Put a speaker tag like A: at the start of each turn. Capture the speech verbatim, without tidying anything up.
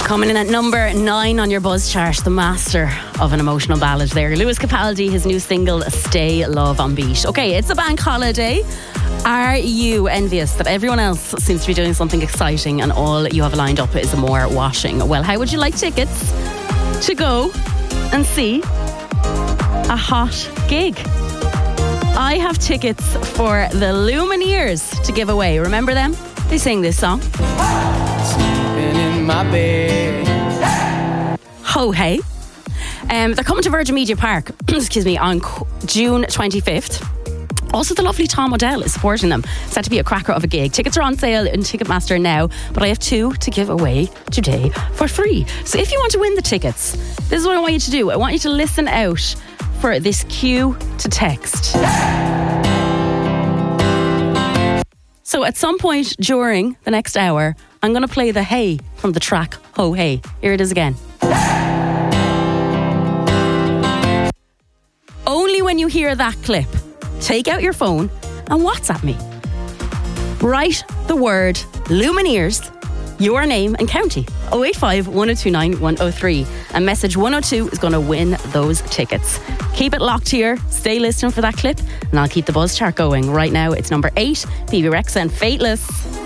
A: Coming in at number nine on your buzz chart, the master of an emotional ballad there. Lewis Capaldi, his new single, Stay Love on Beat. Okay, it's a bank holiday. Are you envious that everyone else seems to be doing something exciting and all you have lined up is more washing? Well, how would you like tickets to go and see a hot gig? I have tickets for the Lumineers to give away. Remember them? They sing this song.
B: In my bed.
A: Ho hey. Um, they're coming to Virgin Media Park, excuse me, on June twenty-fifth. Also, the lovely Tom Odell is supporting them. It's set to be a cracker of a gig. Tickets are on sale in Ticketmaster now, but I have two to give away today for free. So if you want to win the tickets, this is what I want you to do. I want you to listen out for this cue to text. So at some point during the next hour, I'm going to play the hey from the track Ho Hey. Here it is again. Only when you hear that clip, take out your phone and WhatsApp me. Write the word Lumineers, your name and county. oh eight five, one oh two nine, one oh three. And message one oh two is going to win those tickets. Keep it locked here. Stay listening for that clip and I'll keep the buzz chart going. Right now it's number eight, P B Rexa and Fateless.